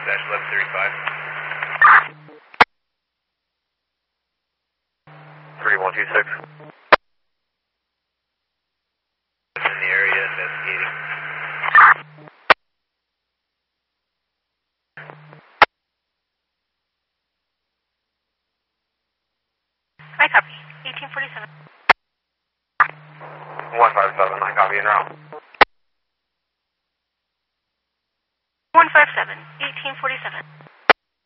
1135. 3126. In the area investigating. I copy. 1847. 157, I copy in route. 157, 1847.